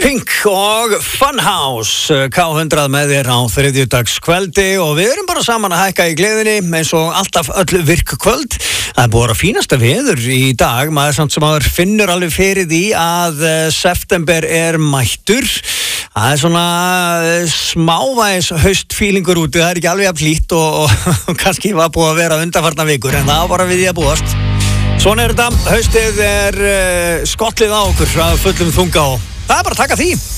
Pink og Funhouse K100 með þér á þriðjudagskvöldi og við erum bara saman að hækka í gleðinni eins og alltaf öll virkkvöld. Það er búið að vera fínasta veður í dag, maður samt sem aður finnur alveg fyrir því að september er mættur. Það er svona smávægis haustfílingur úti, það er ekki alveg að hlýtt og kannski var búið að vera undanfarna vikur en það var bara við því að búast. Svona er þetta, haustið er skollið á okkur að fullum þunga og það er bara að taka því.